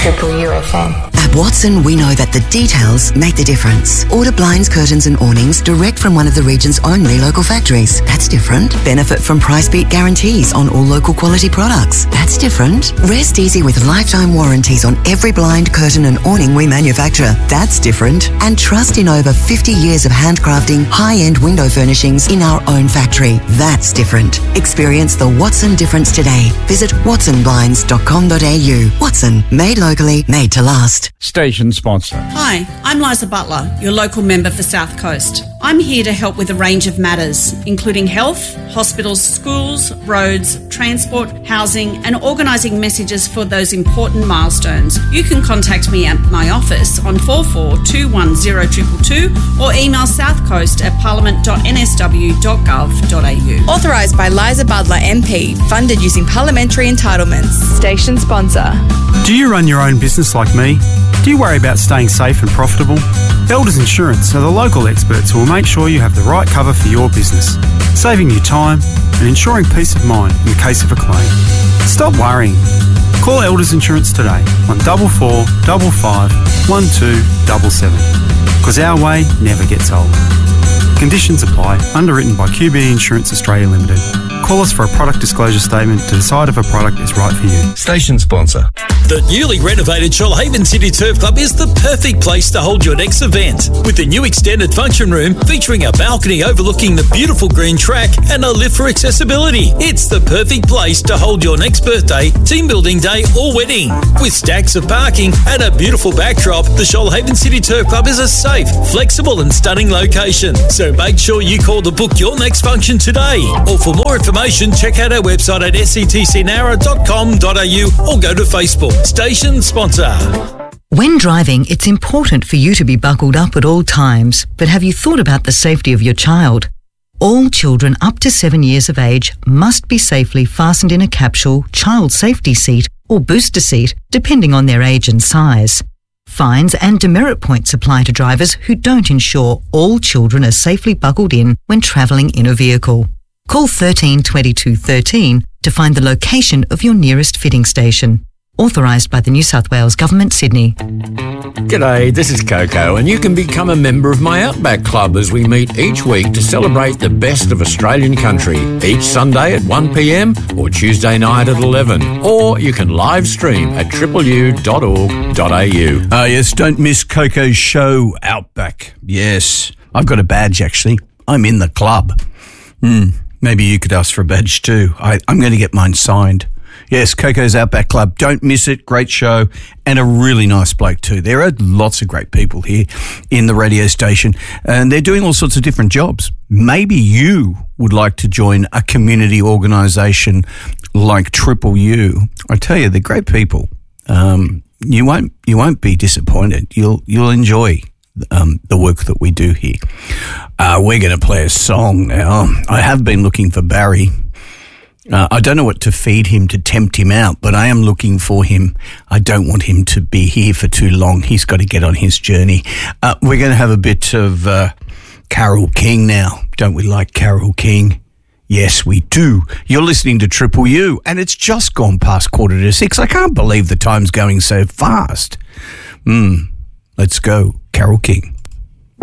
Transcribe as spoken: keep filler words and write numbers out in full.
Triple U F M. At Watson, we know that the details make the difference. Order blinds, curtains and awnings direct from one of the region's only local factories. That's different. Benefit from price beat guarantees on all local quality products. That's different. Rest easy with lifetime warranties on every blind, curtain and awning we manufacture. That's different. And trust in over fifty years of handcrafting high-end window furnishings in our own factory. That's different. Experience the Watson difference today. Visit watson blinds dot com dot a u. Watson, made locally, made to last. Station sponsor. Hi, I'm Liza Butler, your local member for South Coast. I'm here to help with a range of matters, including health, hospitals, schools, roads, transport, housing, and organising messages for those important milestones. You can contact me at my office on four four two one zero two two two or email southcoast at parliament dot n s w dot gov dot a u. Authorised by Liza Butler M P, funded using parliamentary entitlements. Station sponsor. Do you run your own business like me? Do you worry about staying safe and profitable? Elders Insurance are the local experts who will make sure you have the right cover for your business, saving you time and ensuring peace of mind in the case of a claim. Stop worrying. Call Elders Insurance today on double four double five one two double seven, because our way never gets old. Conditions apply. Underwritten by Q B Insurance Australia Limited. Call us for a product disclosure statement to decide if a product is right for you. Station sponsor. The newly renovated Shoalhaven City Turf Club is the perfect place to hold your next event. With the new extended function room featuring a balcony overlooking the beautiful green track and a lift for accessibility. It's the perfect place to hold your next birthday, team building day or wedding. With stacks of parking and a beautiful backdrop, the Shoalhaven City Turf Club is a safe, flexible and stunning location. So make sure you call to book your next function today. Or for more information, check out our website at s c t c nara dot com dot a u or go to Facebook. Station sponsor. When driving, it's important for you to be buckled up at all times, but have you thought about the safety of your child? All children up to seven years of age must be safely fastened in a capsule, child safety seat or booster seat, depending on their age and size. Fines and demerit points apply to drivers who don't ensure all children are safely buckled in when travelling in a vehicle. Call thirteen twenty-two thirteen to find the location of your nearest fitting station. Authorised by the New South Wales Government, Sydney. G'day, this is Coco, and you can become a member of my Outback Club as we meet each week to celebrate the best of Australian country, each Sunday at one p m or Tuesday night at eleven. Or you can live stream at triple u dot org dot a u. Ah, uh, yes, don't miss Coco's show, Outback. Yes, I've got a badge, actually. I'm in the club. Hmm, maybe you could ask for a badge too. I, I'm going to get mine signed. Yes, Coco's Outback Club. Don't miss it. Great show and a really nice bloke too. There are lots of great people here in the radio station and they're doing all sorts of different jobs. Maybe you would like to join a community organisation like Triple U. I tell you, they're great people. Um, you won't you won't be disappointed. You'll you'll enjoy um, the work that we do here. Uh, we're going to play a song now. I have been looking for Barry. Uh, I don't know what to feed him to tempt him out, but I am looking for him. I don't want him to be here for too long. He's got to get on his journey. Uh, we're going to have a bit of uh, Carole King now. Don't we like Carole King? Yes, we do. You're listening to Triple U, and it's just gone past quarter to six. I can't believe the time's going so fast. Hmm. Let's go, Carole King.